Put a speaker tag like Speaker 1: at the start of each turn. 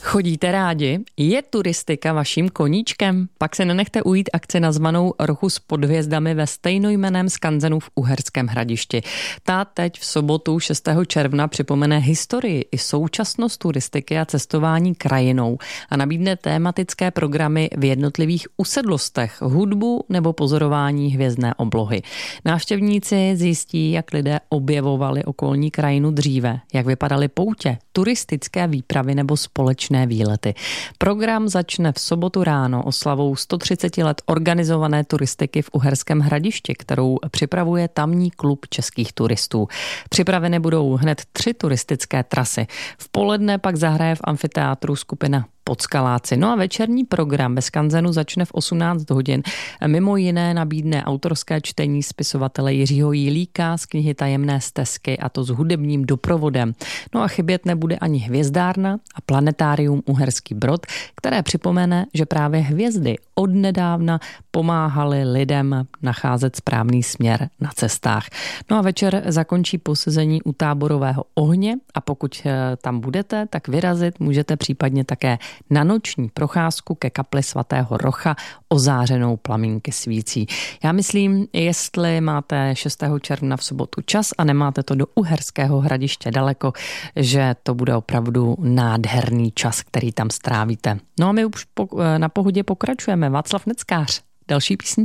Speaker 1: Chodíte rádi? Je turistika vaším koníčkem? Pak se nenechte ujít akci nazvanou Rochus pod hvězdami ve stejnojmenném skanzenu v Uherském Hradišti. Ta teď v sobotu 6. června připomene historii i současnost turistiky a cestování krajinou a nabídne tematické programy v jednotlivých usedlostech, hudbu nebo pozorování hvězdné oblohy. Návštěvníci zjistí, jak lidé objevovali okolní krajinu dříve, jak vypadaly poutě, turistické výpravy nebo společné výlety. Program začne v sobotu ráno oslavou 130 let organizované turistiky v Uherském Hradišti, kterou připravuje tamní klub českých turistů. Připraveny budou hned 3 turistické trasy. V poledne pak zahraje v amfiteátru skupina Podskaláci. No a večerní program ve skanzenu začne v 18 hodin. Mimo jiné nabídne autorské čtení spisovatele Jiřího Jilíka z knihy Tajemné stezky, a to s hudebním doprovodem. No a chybět nebude ani hvězdárna a planetárium Uherský Brod, které připomene, že právě hvězdy odnedávna pomáhaly lidem nacházet správný směr na cestách. No a večer zakončí posezení u táborového ohně a pokud tam budete, tak vyrazit můžete případně také na noční procházku ke kapli svatého Rocha ozářenou plamínky svící. Já myslím, jestli máte 6. června v sobotu čas a nemáte to do Uherského Hradiště daleko, že to bude opravdu nádherný čas, který tam strávíte. No a my už na Pohodě pokračujeme. Václav Neckář, další písnička.